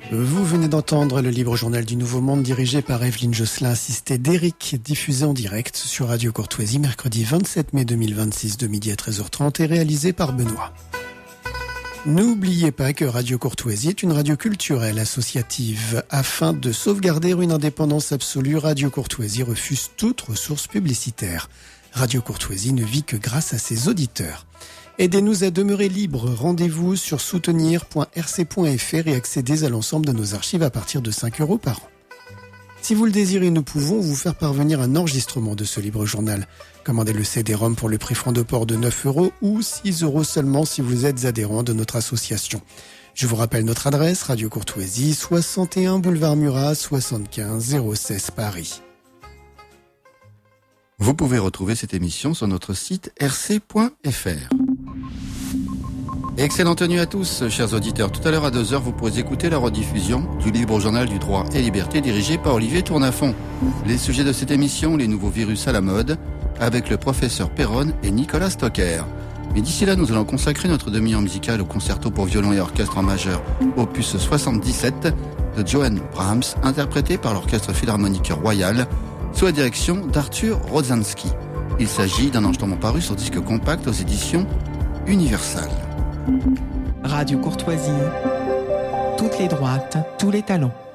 Vous venez d'entendre le libre journal du Nouveau Monde dirigé par Evelyne Josselin, assistée d'Éric, diffusé en direct sur Radio Courtoisie mercredi 27 mai 2026 de midi à 13h30 et réalisé par Benoît. N'oubliez pas que Radio Courtoisie est une radio culturelle associative. Afin de sauvegarder une indépendance absolue, Radio Courtoisie refuse toute ressource publicitaire. Radio Courtoisie ne vit que grâce à ses auditeurs. Aidez-nous à demeurer libres. Rendez-vous sur soutenir.rc.fr et accédez à l'ensemble de nos archives à partir de 5 € par an. Si vous le désirez, nous pouvons vous faire parvenir un enregistrement de ce libre journal. Commandez le CD-ROM pour le prix franc de port de 9 € ou 6 € seulement si vous êtes adhérent de notre association. Je vous rappelle notre adresse, Radio Courtoisie, 61 boulevard Murat, 75 016 Paris. Vous pouvez retrouver cette émission sur notre site rc.fr. Excellente nuit à tous, chers auditeurs. Tout à l'heure à 2h, vous pourrez écouter la rediffusion du libre journal du droit et liberté dirigé par Olivier Tournafont. Les sujets de cette émission, les nouveaux virus à la mode, avec le professeur Perron et Nicolas Stocker. Mais d'ici là, nous allons consacrer notre demi-heure musicale au concerto pour violon et orchestre en majeur, opus 77, de Johann Brahms, interprété par l'Orchestre Philharmonique Royal, sous la direction d'Arthur Rozanski. Il s'agit d'un enregistrement paru sur disque compact aux éditions Universal. Radio Courtoisie, toutes les droites, tous les talents.